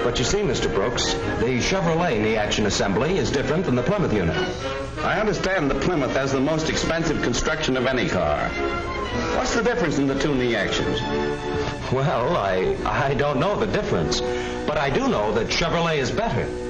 But you see, Mr. Brooks, the Chevrolet knee action assembly is different than the Plymouth unit. I understand the Plymouth has the most expensive construction of any car. What's the difference in the two knee actions? Well, I don't know the difference, but I do know that Chevrolet is better.